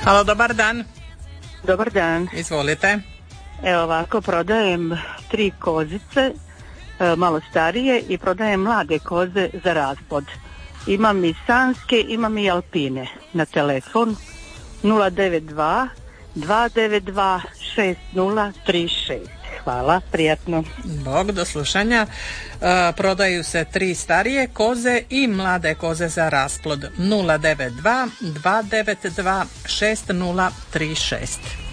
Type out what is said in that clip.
Halo, dobar dan. Dobar dan. Izvolite. Evo ovako, prodajem 3 kozice, malo starije, i prodajem mlade koze za rasplod. Imam i sanske, imam i alpine. Na telefon 092 292 6036. Hvala, prijatno. Bog, do slušanja. Prodaju se 3 starije koze i mlade koze za rasplod. 092 292 6036.